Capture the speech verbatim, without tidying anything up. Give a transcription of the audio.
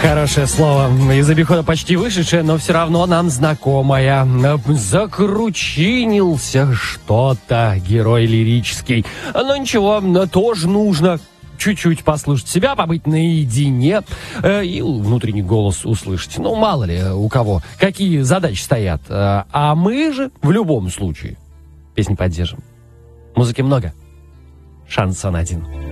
Хорошее слово. Из обихода почти вышедшее, но все равно нам знакомое. Закручинился что-то, герой лирический. Но ничего, тоже нужно чуть-чуть послушать себя, побыть наедине э, и внутренний голос услышать. Ну, мало ли у кого, какие задачи стоят. А мы же в любом случае песни поддержим. Музыки много. Шансон один.